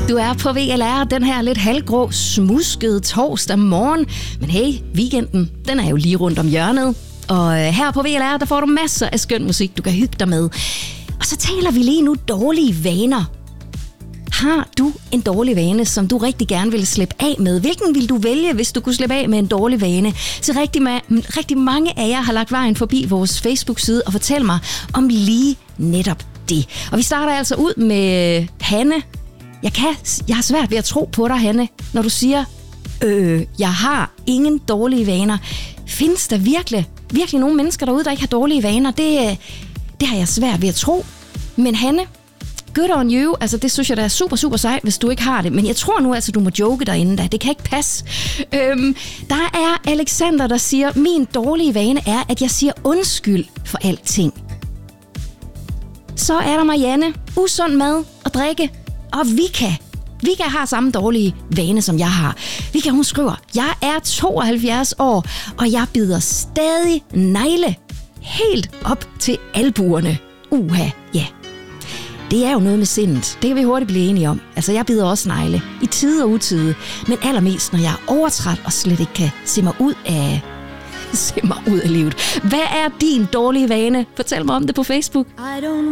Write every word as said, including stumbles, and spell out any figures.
Du er på V L R den her lidt halvgrå, smuskede torsdag morgen. Men hey, weekenden, den er jo lige rundt om hjørnet. Og her på V L R, der får du masser af skøn musik, du kan hygge dig med. Og så taler vi lige nu dårlige vaner. Har du en dårlig vane, som du rigtig gerne vil slippe af med? Hvilken vil du vælge, hvis du kunne slippe af med en dårlig vane? Så rigtig, ma- rigtig mange af jer har lagt vejen forbi vores Facebook-side og fortæl mig om lige netop det. Og vi starter altså ud med Hanne. Jeg, kan, jeg har svært ved at tro på dig, Hanne, når du siger, øh, jeg har ingen dårlige vaner. Findes der virkelig, virkelig nogle mennesker derude, der ikke har dårlige vaner? Det, det har jeg svært ved at tro. Men Hanne, good on you. Altså, det synes jeg, der er super, super sejt, hvis du ikke har det. Men jeg tror nu altså, du må joke derinde da. Det kan ikke passe. Øhm, der er Alexander, der siger, min dårlige vane er, at jeg siger undskyld for alting. Så er der Marianne. Usund mad og drikke. Og Vika. Vika har samme dårlige vane, som jeg har. Vika, hun skriver, jeg er tooghalvfjerds år, og jeg bider stadig negle helt op til albuerne. Uha, ja. Det er jo noget med sindet. Det kan vi hurtigt blive enige om. Altså, jeg bider også negle. I tide og utide. Men allermest, når jeg er overtræt og slet ikke kan se mig ud af... se mig ud af livet. Hvad er din dårlige vane? Fortæl mig om det på Facebook. I don't